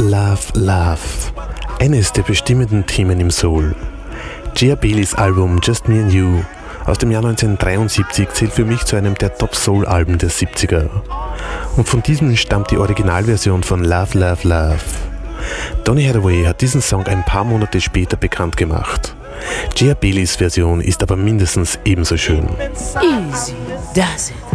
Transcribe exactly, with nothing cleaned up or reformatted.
Love, Love. Eines der bestimmenden Themen im Soul. Gia Baileys Album Just Me and You aus dem Jahr neunzehnhundertdreiundsiebzig zählt für mich zu einem der Top-Soul-Alben der siebziger. Und von diesem stammt die Originalversion von Love, Love, Love. Donny Hathaway hat diesen Song ein paar Monate später bekannt gemacht. Gia Baileys Version ist aber mindestens ebenso schön. Easy does it.